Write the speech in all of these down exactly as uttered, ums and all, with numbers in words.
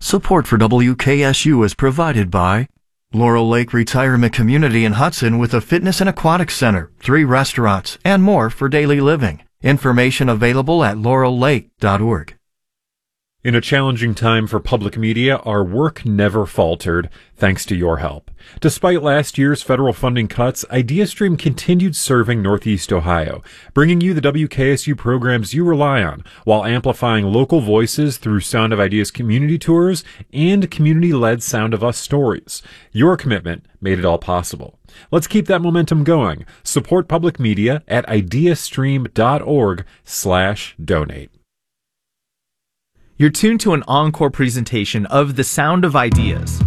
Support for W K S U is provided by Laurel Lake Retirement Community in Hudson with a fitness and aquatic center, three restaurants, and more for daily living. Information available at laurel lake dot org. In a challenging time for public media, our work never faltered, thanks to your help. Despite last year's federal funding cuts, IdeaStream continued serving Northeast Ohio, bringing you the W K S U programs you rely on, while amplifying local voices through Sound of Ideas community tours and community-led Sound of Us stories. Your commitment made it all possible. Let's keep that momentum going. Support public media at ideastream.org slash donate. You're tuned to an encore presentation of The Sound of Ideas.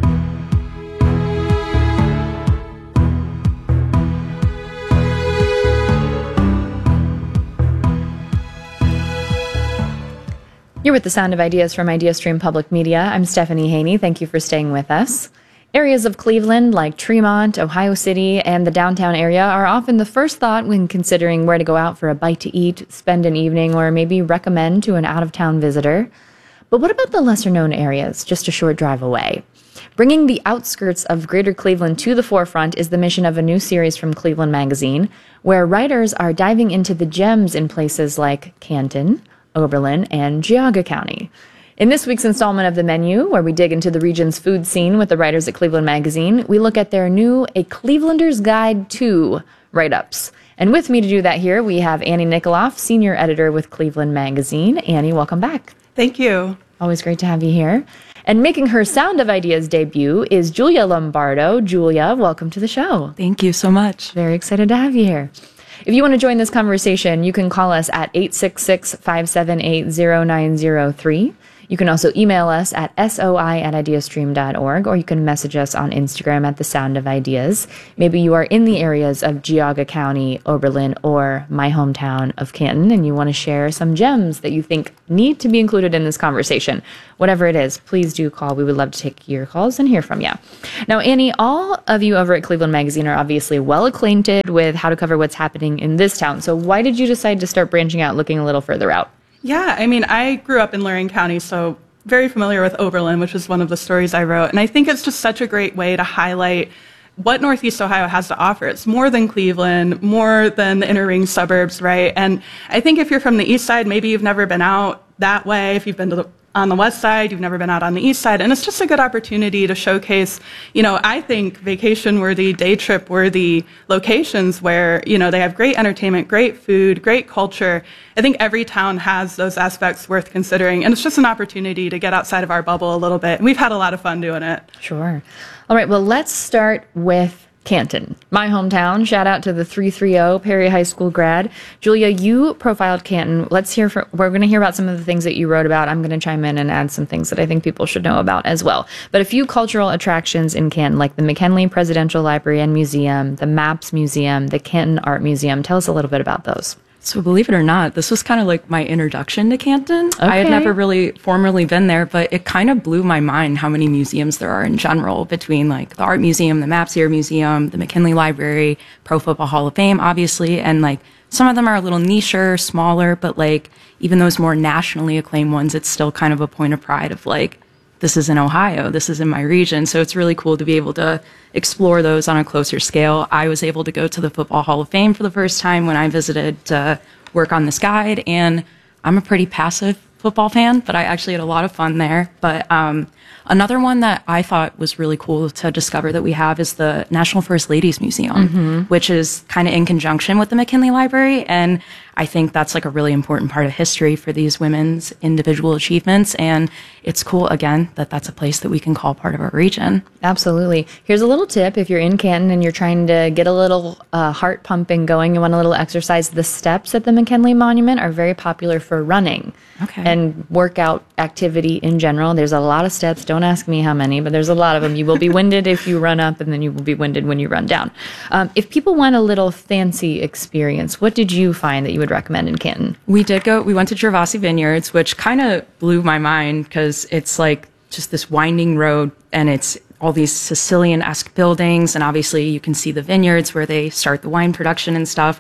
You're with The Sound of Ideas from IdeaStream Public Media. I'm Stephanie Haney. Thank you for staying with us. Areas of Cleveland like Tremont, Ohio City, and the downtown area are often the first thought when considering where to go out for a bite to eat, spend an evening, or maybe recommend to an out-of-town visitor. But what about the lesser-known areas, just a short drive away? Bringing the outskirts of Greater Cleveland to the forefront is the mission of a new series from Cleveland Magazine, where writers are diving into the gems in places like Canton, Oberlin, and Geauga County. In this week's installment of The Menu, where we dig into the region's food scene with the writers at Cleveland Magazine, we look at their new A Clevelander's Guide to write-ups. And with me to do that here, we have Annie Nikoloff, senior editor with Cleveland Magazine. Annie, welcome back. Thank you. Always great to have you here. And making her Sound of Ideas debut is Julia Lombardo. Julia, welcome to the show. Thank you so much. Very excited to have you here. If you want to join this conversation, you can call us at eight six six, five seven eight, zero nine zero three. You can also email us at soi at ideastream dot org, or you can message us on Instagram at The Sound of Ideas. Maybe you are in the areas of Geauga County, Oberlin, or my hometown of Canton, and you want to share some gems that you think need to be included in this conversation. Whatever it is, please do call. We would love to take your calls and hear from you. Now, Annie, all of you over at Cleveland Magazine are obviously well acquainted with how to cover what's happening in this town. So why did you decide to start branching out, looking a little further out? Yeah, I mean, I grew up in Lorain County, so very familiar with Oberlin, which is one of the stories I wrote. And I think it's just such a great way to highlight what Northeast Ohio has to offer. It's more than Cleveland, more than the inner ring suburbs, right? And I think if you're from the east side, maybe you've never been out that way. If you've been to the on the west side, you've never been out on the east side. And it's just a good opportunity to showcase, you know, I think vacation-worthy, day trip-worthy locations where, you know, they have great entertainment, great food, great culture. I think every town has those aspects worth considering. And it's just an opportunity to get outside of our bubble a little bit. And we've had a lot of fun doing it. Sure. All right, well, let's start with Canton, my hometown. Shout out to the three thirty Perry High School grad. Julia, you profiled Canton. Let's hear from, we're going to hear about some of the things that you wrote about. I'm going to chime in and add some things that I think people should know about as well. But a few cultural attractions in Canton, like the McKinley Presidential Library and Museum, the MAPS Museum, the Canton Art Museum. Tell us a little bit about those. So believe it or not, this was kind of like my introduction to Canton. Okay. I had never really formally been there, but it kind of blew my mind how many museums there are in general, between like the Art Museum, the Maps Here Museum, the McKinley Library, Pro Football Hall of Fame, obviously. And like some of them are a little nicher, smaller, but like even those more nationally acclaimed ones, it's still kind of a point of pride of like, this is in Ohio, this is in my region. So it's really cool to be able to explore those on a closer scale. I was able to go to the Football Hall of Fame for the first time when I visited to work on this guide. And I'm a pretty passive football fan, but I actually had a lot of fun there. But um, another one that I thought was really cool to discover that we have is the National First Ladies Museum, mm-hmm. which is kind of in conjunction with the McKinley Library. And I think that's like a really important part of history for these women's individual achievements. And it's cool, again, that that's a place that we can call part of our region. Absolutely. Here's a little tip. If you're in Canton and you're trying to get a little uh, heart pumping going, you want a little exercise, the steps at the McKinley Monument are very popular for running okay. and workout activity in general. There's a lot of steps. Don't ask me how many, but there's a lot of them. You will be winded if you run up, and then you will be winded when you run down. Um, if people want a little fancy experience, what did you find that you would recommend in Canton? We did go, we went to Gervasi Vineyards, which kind of blew my mind because it's like just this winding road and it's all these Sicilian-esque buildings. And obviously you can see the vineyards where they start the wine production and stuff.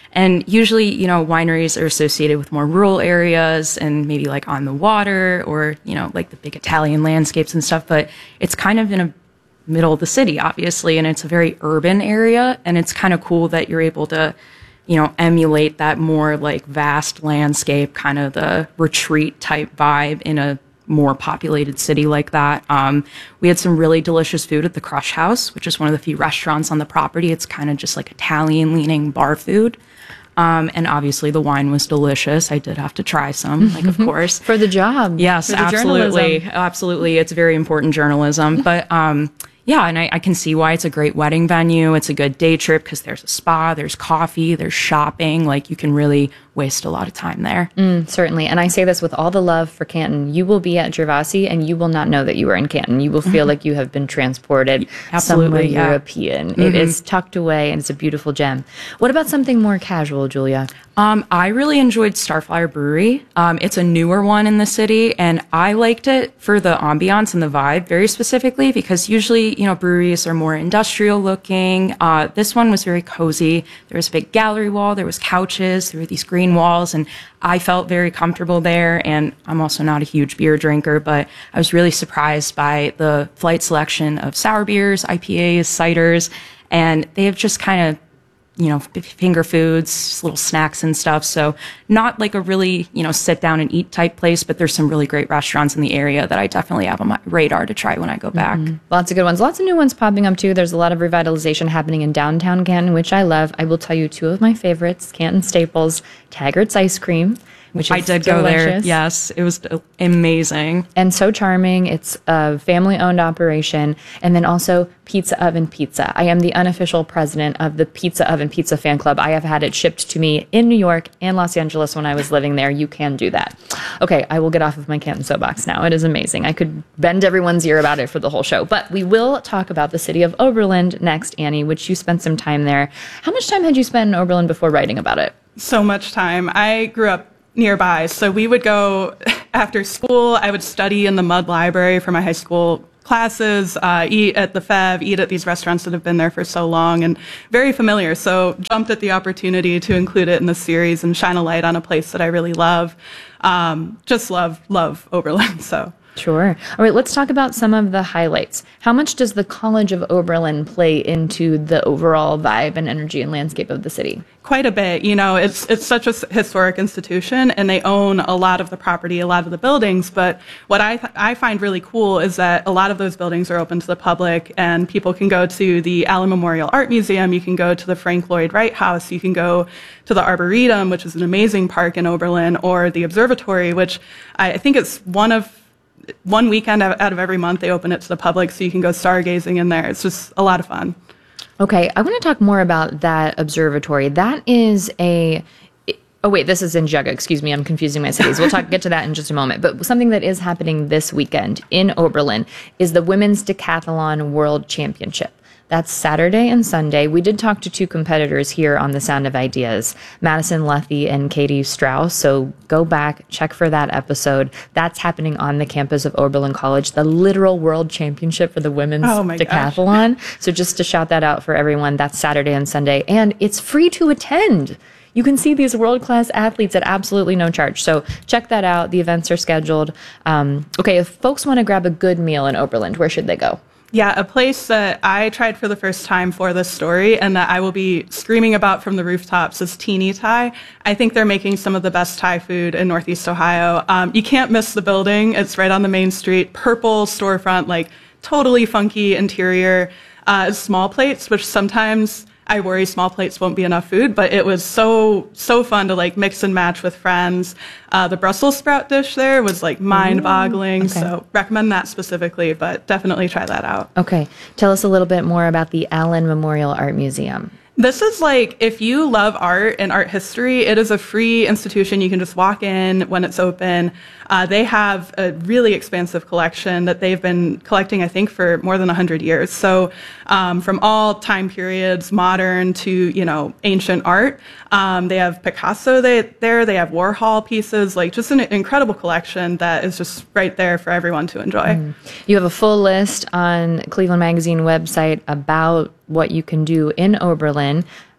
And usually, you know, wineries are associated with more rural areas and maybe like on the water or, you know, like the big Italian landscapes and stuff. But it's kind of in a middle of the city, obviously, and it's a very urban area. And it's kind of cool that you're able to, you know, emulate that more like vast landscape, kind of the retreat type vibe in a more populated city like that. Um, we had some really delicious food at the Crush House, which is one of the few restaurants on the property. It's kind of just like Italian leaning bar food. Um, and obviously the wine was delicious. I did have to try some, like, of course. For the job. Yes, for the absolutely. journalism. Absolutely. It's very important journalism. But um, yeah, and I, I can see why it's a great wedding venue. It's a good day trip because there's a spa, there's coffee, there's shopping. Like, you can really waste a lot of time there. Mm, certainly. And I say this with all the love for Canton. You will be at Gervasi and you will not know that you are in Canton. You will feel like you have been transported Absolutely, somewhere yeah. European. Mm-hmm. It is tucked away and it's a beautiful gem. What about something more casual, Julia? Um, I really enjoyed Starflyer Brewery. Um, it's a newer one in the city, and I liked it for the ambiance and the vibe very specifically because usually, you know, breweries are more industrial looking. Uh, this one was very cozy. There was a big gallery wall. There was couches. There were these green walls, and I felt very comfortable there. And I'm also not a huge beer drinker, but I was really surprised by the flight selection of sour beers, I P As, ciders, and they have just kind of, you know, finger foods, little snacks and stuff. So not like a really, you know, sit down and eat type place, but there's some really great restaurants in the area that I definitely have on my radar to try when I go back. Mm-hmm. Lots of good ones. Lots of new ones popping up too. There's a lot of revitalization happening in downtown Canton, which I love. I will tell you two of my favorites, Canton staples, Taggart's Ice Cream, which is I did go there. delicious. Yes, it was amazing. And so charming. It's a family-owned operation. And then also Pizza Oven Pizza. I am the unofficial president of the Pizza Oven Pizza fan club. I have had it shipped to me in New York and Los Angeles when I was living there. You can do that. Okay, I will get off of my Canton soapbox now. It is amazing. I could bend everyone's ear about it for the whole show. But we will talk about the city of Oberlin next, Annie, which you spent some time there. How much time had you spent in Oberlin before writing about it? So much time. I grew up nearby, so we would go after school. I would study in the Mudd Library for my high school classes, uh, eat at the Fev, eat at these restaurants that have been there for so long, and very familiar. So jumped at the opportunity to include it in the series and shine a light on a place that I really love. Um, just love, love Oberlin. So. Sure. All right, let's talk about some of the highlights. How much does the College of Oberlin play into the overall vibe and energy and landscape of the city? Quite a bit. You know, it's it's such a historic institution, and they own a lot of the property, a lot of the buildings. But what I th- I find really cool is that a lot of those buildings are open to the public, and people can go to the Allen Memorial Art Museum. You can go to the Frank Lloyd Wright House. You can go to the Arboretum, which is an amazing park in Oberlin, or the Observatory, which I, I think it's one of one weekend out of every month they open it to the public, so you can go stargazing in there. It's just a lot of fun. Okay, I want to talk more about that observatory. That is a... Oh, wait, this is in Jugga. Excuse me, I'm confusing my cities. We'll talk, get to that in just a moment. But something that is happening this weekend in Oberlin is the Women's Decathlon World Championship. That's Saturday and Sunday. We did talk to two competitors here on The Sound of Ideas, Madison Lethy and Katie Strauss. So go back, check for that episode. That's happening on the campus of Oberlin College, the literal world championship for the women's oh my decathlon. Gosh. So just to shout that out for everyone, that's Saturday and Sunday. And it's free to attend. You can see these world-class athletes at absolutely no charge. So check that out. The events are scheduled. Um, okay, if folks want to grab a good meal in Oberlin, where should they go? Yeah, a place that I tried for the first time for this story and that I will be screaming about from the rooftops is Teeny Thai. I think they're making some of the best Thai food in Northeast Ohio. Um, you can't miss the building. It's right on the main street. Purple storefront, like totally funky interior. Uh, small plates, which sometimes I worry small plates won't be enough food, but it was so, so fun to like mix and match with friends. Uh, the Brussels sprout dish there was like mind boggling. Okay. So recommend that specifically, but definitely try that out. Okay. Tell us a little bit more about the Allen Memorial Art Museum. This is like, if you love art and art history, it is a free institution. You can just walk in when it's open. Uh, they have a really expansive collection that they've been collecting, I think, for more than one hundred years. So um, from all time periods, modern to, you know, ancient art. Um, they have Picasso they, there. They have Warhol pieces, like just an incredible collection that is just right there for everyone to enjoy. Mm. You have a full list on Cleveland Magazine website about what you can do in Oberlin.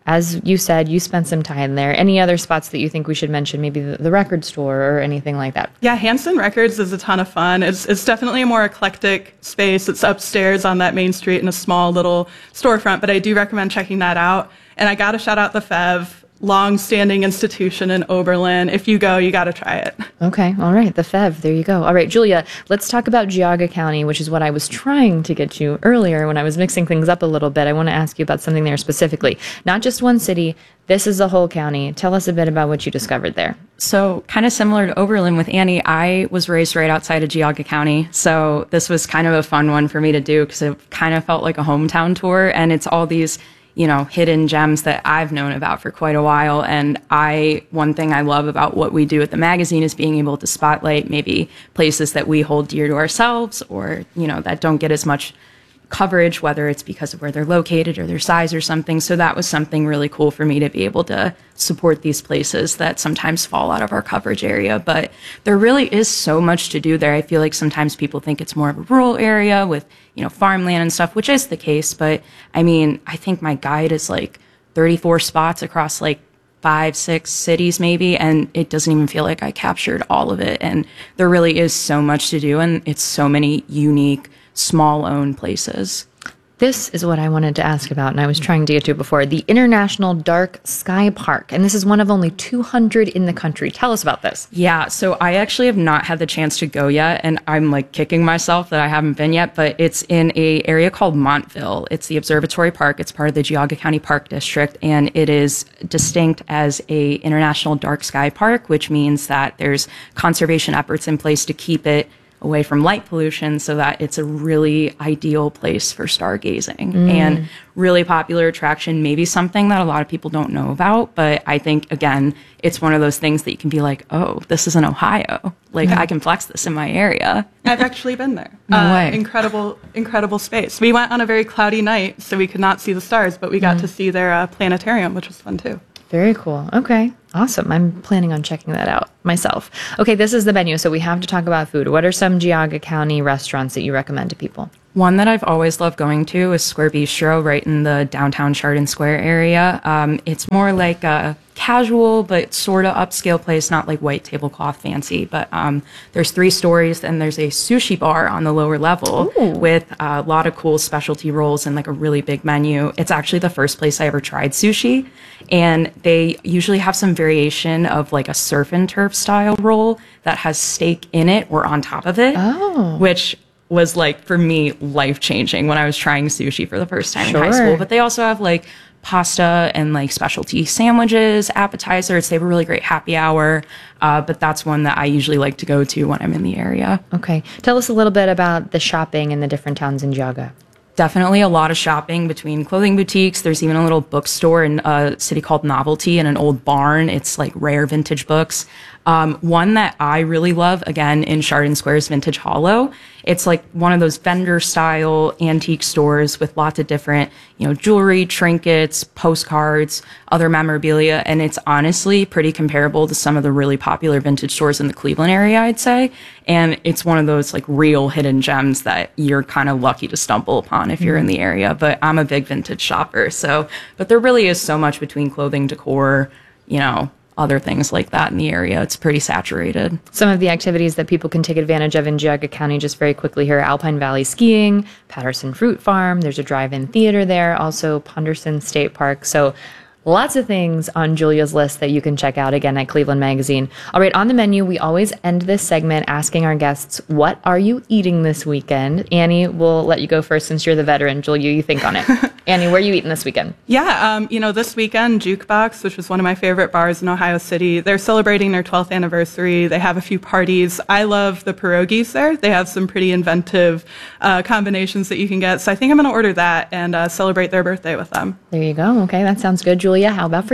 as you said, you spent some time there. Any other spots that you think we should mention? Maybe the, the record store or anything like that? Yeah, Hanson Records is a ton of fun. It's it's definitely a more eclectic space. It's upstairs on that main street in a small little storefront, but I do recommend checking that out. And I got to shout out the Fev, long-standing institution in Oberlin. If you go, you got to try it. Okay, all right, the Fev, there you go. All right, Julia, let's talk about Geauga County, which is what I was trying to get you earlier when I was mixing things up a little bit. I want to ask you about something there specifically. Not just one city, this is the whole county. Tell us a bit about what you discovered there. So kind of similar to Oberlin with Annie, I was raised right outside of Geauga County. So this was kind of a fun one for me to do because it kind of felt like a hometown tour, and it's all these you know, hidden gems that I've known about for quite a while. And I, one thing I love about what we do at the magazine is being able to spotlight maybe places that we hold dear to ourselves or, you know, that don't get as much coverage, whether it's because of where they're located or their size or something. So that was something really cool for me to be able to support these places that sometimes fall out of our coverage area. But there really is so much to do there. I feel like sometimes people think it's more of a rural area with, you know, farmland and stuff, which is the case. But I mean, I think my guide is like thirty-four spots across like five, six cities maybe, and it doesn't even feel like I captured all of it. And there really is so much to do, and it's so many unique small owned places. This is what I wanted to ask about, and I was trying to get to it before. The International Dark Sky Park, and this is one of only two hundred in the country. Tell us about this. Yeah, so I actually have not had the chance to go yet, and I'm like kicking myself that I haven't been yet, but it's in a area called Montville. It's the Observatory Park. It's part of the Geauga County Park District, and it is distinct as a International Dark Sky Park, which means that there's conservation efforts in place to keep it away from light pollution so that it's a really ideal place for stargazing mm. and really popular attraction, maybe something that a lot of people don't know about. But I think, again, it's one of those things that you can be like, oh, this is in Ohio. Like, yeah. I can flex this in my area. I've actually been there. No uh, way. Incredible, incredible space. We went on a very cloudy night, so we could not see the stars, but we got mm. to see their uh, planetarium, which was fun too. Very cool. Okay. Awesome. I'm planning on checking that out myself. Okay, this is the menu, so we have to talk about food. What are some Geauga County restaurants that you recommend to people? One that I've always loved going to is Square Bistro, right in the downtown Chardon Square area. Um, it's more like a casual but sort of upscale place, not like white tablecloth fancy. But um, there's three stories, and there's a sushi bar on the lower level Ooh. with a lot of cool specialty rolls and like a really big menu. It's actually the first place I ever tried sushi, and they usually have some variation of like a surf and turf style roll that has steak in it or on top of it, oh. which was like for me life-changing when I was trying sushi for the first time sure. in high school. But they also have like pasta and like specialty sandwiches, appetizers. They have a really great happy hour, uh, but that's one that I usually like to go to when I'm in the area. Okay. Tell us a little bit about the shopping in the different towns in Geauga. Definitely a lot of shopping between clothing boutiques. There's even a little bookstore in a city called Novelty in an old barn. It's like rare vintage books. Um, one that I really love, again, in Chardon Square's Vintage Hollow. It's like one of those vendor-style antique stores with lots of different, you know, jewelry, trinkets, postcards, other memorabilia, and it's honestly pretty comparable to some of the really popular vintage stores in the Cleveland area, I'd say. And it's one of those like real hidden gems that you're kind of lucky to stumble upon if you're in the area. But I'm a big vintage shopper, so but there really is so much between clothing, decor, you know, other things like that in the area. It's pretty saturated. Some of the activities that people can take advantage of in Geauga County, just very quickly here: Alpine Valley skiing, Patterson Fruit Farm, there's a drive-in theater there, also Ponderson State Park. So lots of things on Julia's list that you can check out again at Cleveland Magazine. All right, on the menu, we always end this segment asking our guests, what are you eating this weekend? Annie, we'll let you go first since you're the veteran. Julia, you think on it. Annie, where are you eating this weekend? Yeah, um, you know, this weekend, Jukebox, which is one of my favorite bars in Ohio City, they're celebrating their twelfth anniversary. They have a few parties. I love the pierogies there. They have some pretty inventive uh, combinations that you can get. So I think I'm going to order that and uh, celebrate their birthday with them. There you go. Okay, that sounds good. Julia, how about for you?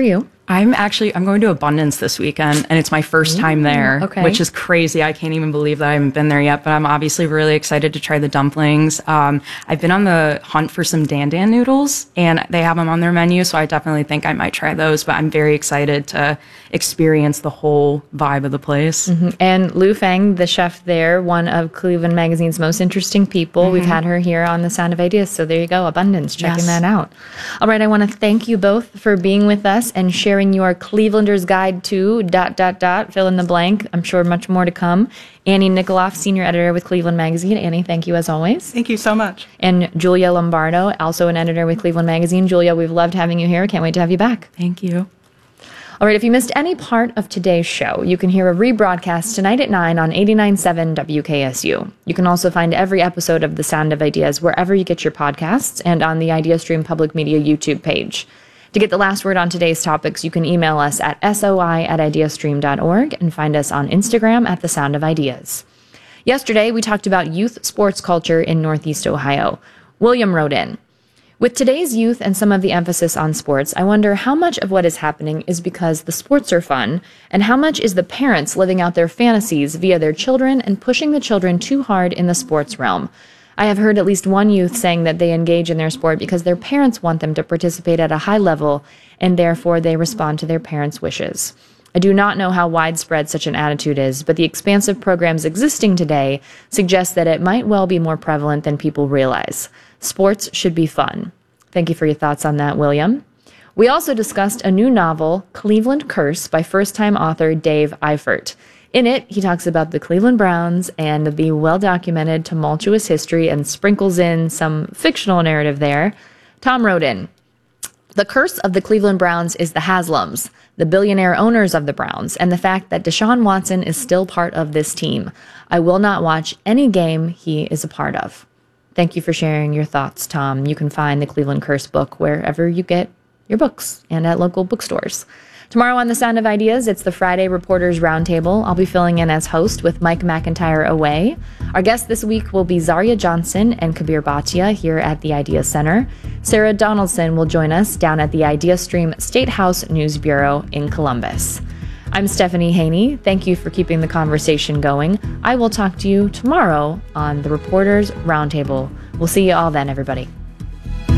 I'm actually, I'm going to Abundance this weekend, and it's my first time there, okay. which is crazy. I can't even believe that I haven't been there yet, but I'm obviously really excited to try the dumplings. Um, I've been on the hunt for some Dan Dan noodles, and they have them on their menu, so I definitely think I might try those, but I'm very excited to experience the whole vibe of the place. Mm-hmm. And Lu Feng, the chef there, one of Cleveland Magazine's most interesting people. Mm-hmm. We've had her here on The Sound of Ideas, so there you go, Abundance, checking yes. that out. All right, I want to thank you both for being with us and sharing your Clevelanders Guide to dot, dot, dot, fill in the blank. I'm sure much more to come. Annie Nikoloff, senior editor with Cleveland Magazine. Annie, thank you as always. Thank you so much. And Julia Lombardo, also an editor with Cleveland Magazine. Julia, we've loved having you here. Can't wait to have you back. Thank you. All right, if you missed any part of today's show, you can hear a rebroadcast tonight at nine on eighty-nine point seven W K S U. You can also find every episode of The Sound of Ideas wherever you get your podcasts and on the IdeaStream Public Media YouTube page. To get the last word on today's topics, you can email us at soi at ideastream dot org and find us on Instagram at The Sound of Ideas. Yesterday, we talked about youth sports culture in Northeast Ohio. William wrote in, with today's youth and some of the emphasis on sports, I wonder how much of what is happening is because the sports are fun, and how much is the parents living out their fantasies via their children and pushing the children too hard in the sports realm. I have heard at least one youth saying that they engage in their sport because their parents want them to participate at a high level, and therefore they respond to their parents' wishes. I do not know how widespread such an attitude is, but the expansive programs existing today suggest that it might well be more prevalent than people realize. Sports should be fun. Thank you for your thoughts on that, William. We also discussed a new novel, Cleveland Curse, by first-time author Dave Eifert. In it, he talks about the Cleveland Browns and the well-documented tumultuous history and sprinkles in some fictional narrative there. Tom wrote in, the curse of the Cleveland Browns is the Haslams, the billionaire owners of the Browns, and the fact that Deshaun Watson is still part of this team. I will not watch any game he is a part of. Thank you for sharing your thoughts, Tom. You can find the Cleveland Curse book wherever you get your books and at local bookstores. Tomorrow on The Sound of Ideas, it's the Friday Reporters Roundtable. I'll be filling in as host with Mike McIntyre away. Our guests this week will be Zaria Johnson and Kabir Bhatia here at the Idea Center. Sarah Donaldson will join us down at the IdeaStream State House News Bureau in Columbus. I'm Stephanie Haney. Thank you for keeping the conversation going. I will talk to you tomorrow on the Reporters Roundtable. We'll see you all then, everybody.